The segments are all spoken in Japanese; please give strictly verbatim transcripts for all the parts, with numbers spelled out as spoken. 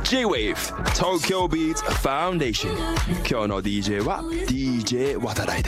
J-Wave 東京ビーツファウンデーション。今日の ディージェー は ディージェー 渡来です。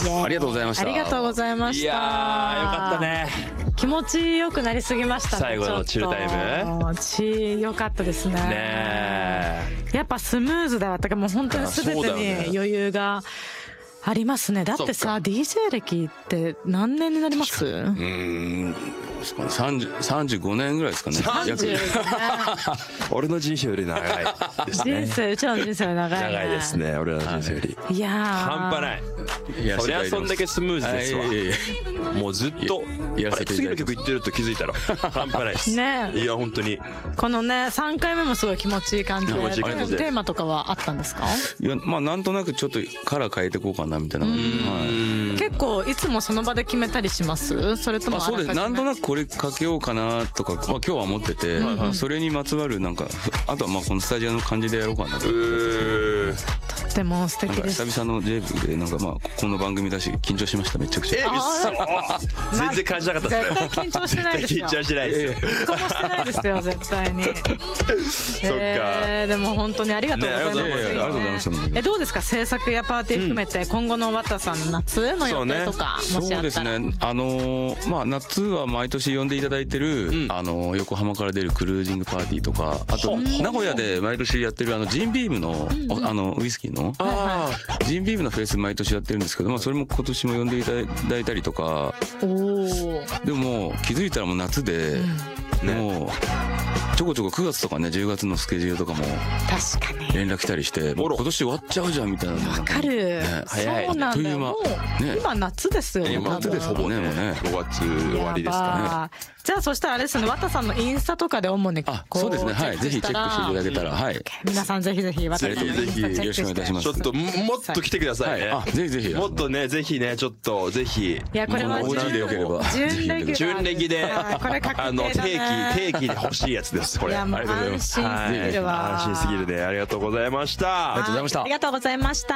ありがとうございました。 ありがとうございました。 いやーよかったね。 気持ちよくなりすぎましたね。 最後のチルタイムチよかったですね。 ねえやっぱスムーズだったからもう本当に全てに余裕がありますね。だってさ ディージェー 歴って何年になります？うーんさんじゅう、さんじゅうごねんぐらいですかね。 約俺の人生より長いですね。 人生うちらの人生より長い、ね、 長いですね。俺らの人生より、 いやー半端ない。いやそりゃそんだけスムーズですわ。いやいやいやもうずっとやらせていただいて次の曲いってると気づいたら半端ないですね。 いや本当にこのねさんかいめもすごい気持ちいい感じで。 テーマとかはあったんですか？ いやまあなんとなくちょっとカラー変えていこうかなみたいな。 結構いつもその場で決めたりします？それともあそうです。なんとなくこれかけようかなとか、まあ、今日は思ってて、うん、それにまつわるなんかあとはまあこのスタジオの感じでやろうかなと。とっても素敵です。 久々の J 部でなんかまあこの番組だし緊張しましためちゃくちゃ。 全然感じなかったですね。 絶対緊張してないですよ。 緊張してないですよ。 一個もしてないですよ絶対に。そっか、えー、でも本当にありがとうございます。 ね、ありがとうございました。 えどうですか制作やパーティー含めて、うん、今後の綿さんの夏の予定とか、ね、もしあったら。そうですね。あのー、 まあ夏は毎年呼んでいただいてる、うん、あのー、横浜から出るクルージングパーティーとか、あと、うん、名古屋で毎年やってるあのジンビームの、うん、あのウイスキーのあジンビームのフェス毎年やってるんですけど、まあそれも今年も呼んでいただいたりとか。おでも気づいたらもう夏で、うん、もうちょこちょこくがつとかねじゅうがつのスケジュールとかも確かに連絡来たりしてもう今年終わっちゃうじゃんみたいな。 わかる、ね、早い。そうなんだよ。もう、ね、今夏ですよね。 夏ですもんね。もうねごがつ終わりですかね。 じゃあそしたらあれですね、綿さんのインスタとかで主にこうそうですね、はい、ぜひチェックしていただけたら、はい、 皆さんぜひぜひ綿さんのインスタチェックしてよろしくお願いいたします。 ちょっともっと来てくださいね。 あぜひぜひもっとねぜひねちょっとぜひ。 いやこれは準でよければ準レギであの定期定期で欲しいやつです。これありがとうございます。安心すぎるわ。 安心すぎるね。ありがとうございました。 ありがとうございました。 ありがとうございました。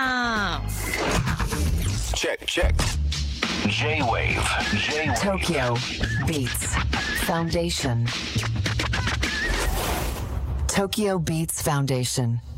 Check check J-Wave Tokyo Beats Foundation Tokyo Beats Foundation